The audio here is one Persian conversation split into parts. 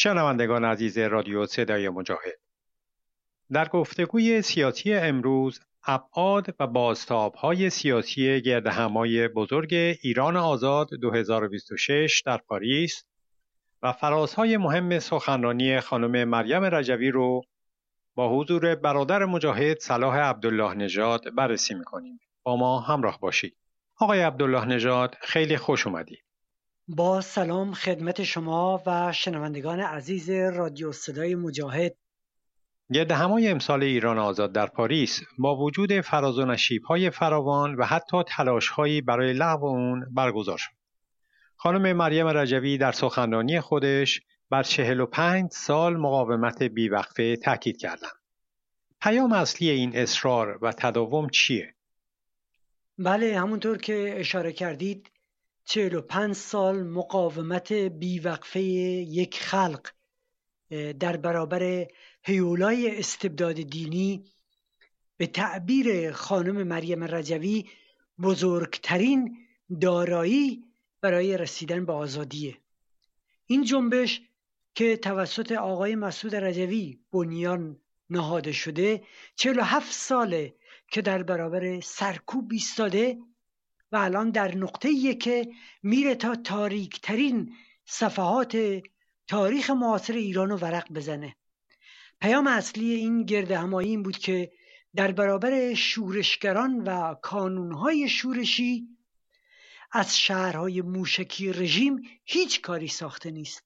شنوندگان عزیز رادیو صدای مجاهد، در گفتگوی سیاسی امروز ابعاد و بازتاب‌های سیاسی گردهمایی بزرگ ایران آزاد 2026 در پاریس و فرازهای مهم سخنرانی خانم مریم رجوی رو با حضور برادر مجاهد صلاح عبدالله نژاد بررسی می‌کنیم. با ما همراه باشید. آقای عبدالله نژاد، خیلی خوش اومدید. با سلام خدمت شما و شنوندگان عزیز رادیو صدای مجاهد. گردهمایی امسال ایران آزاد در پاریس با وجود فراز و نشیب‌های فراوان و حتی تلاش‌هایی برای لغو اون برگزار شد. خانم مریم رجوی در سخنرانی خودش بر 45 سال مقاومت بیوقفه تاکید کردند. پیام اصلی این اصرار و تداوم چیه؟ بله، همونطور که اشاره کردید 45 سال مقاومت بیوقفه یک خلق در برابر هیولای استبداد دینی به تعبیر خانم مریم رجوی بزرگترین دارایی برای رسیدن به آزادیه. این جنبش که توسط آقای مسعود رجوی بنیان نهاده شده 47 ساله که در برابر سرکوب ایستاده و الان در نقطه‌ایه که میره تا تاریک‌ترین صفحات تاریخ معاصر ایران رو ورق بزنه. پیام اصلی این گردهمایی این بود که در برابر شورشگران و کانونهای شورشی از شهرهای موشکی رژیم هیچ کاری ساخته نیست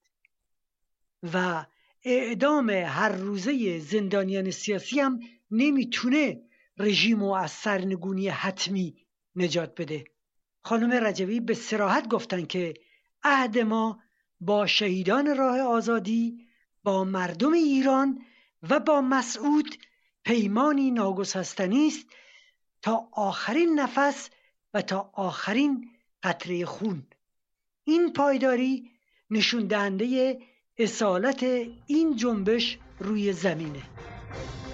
و اعدام هر روزه زندانیان سیاسی هم نمیتونه رژیم رو از سرنگونی حتمی نجات بده. خانم رجوی به صراحت گفتن که عهد ما با شهیدان راه آزادی، با مردم ایران و با مسعود پیمانی ناگسستنی است تا آخرین نفس و تا آخرین قطره خون. این پایداری نشون دهنده اصالت این جنبش روی زمینه.